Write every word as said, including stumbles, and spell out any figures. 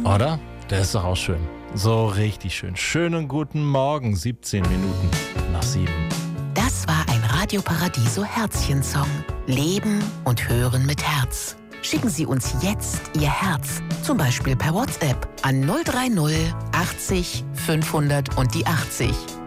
Oder? Der ist doch auch schön. So richtig schön. Schönen guten Morgen, siebzehn Minuten nach sieben. Das war ein Radio Paradiso Herzchen-Song. Leben und Hören mit Herz. Schicken Sie uns jetzt Ihr Herz, zum Beispiel per WhatsApp an null drei null achtzig fünfhundert und die achtzig.